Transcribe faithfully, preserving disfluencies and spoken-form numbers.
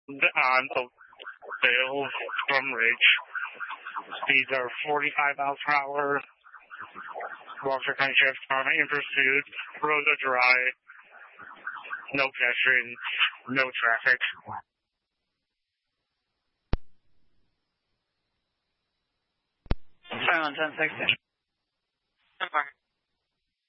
on Oakdale from Ridge. Speeds are forty-five miles per hour. Waukesha County Sheriff's Department in pursuit. Roads are dry. No pedestrians. No traffic. Sorry, on ten sixty.